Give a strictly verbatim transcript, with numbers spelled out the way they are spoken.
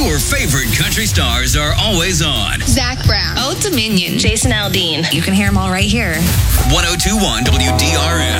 Your favorite country stars are always on. Zach Brown. Old Dominion. Jason Aldean. You can hear them all right here. one oh two one W D R M.